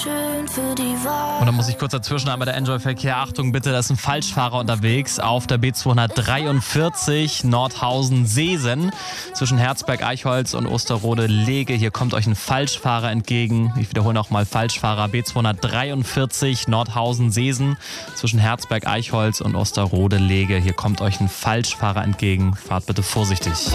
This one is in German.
Schön für die Wahl. Und dann muss ich kurz dazwischen einmal der Enjoy-Verkehr. Achtung bitte, da ist ein Falschfahrer unterwegs auf der B243 Nordhausen-Seesen zwischen Herzberg-Eichholz und Osterrode-Lege. Hier kommt euch ein Falschfahrer entgegen. Ich wiederhole nochmal, Falschfahrer B243 Nordhausen-Seesen zwischen Herzberg-Eichholz und Osterrode-Lege. Hier kommt euch ein Falschfahrer entgegen. Fahrt bitte vorsichtig.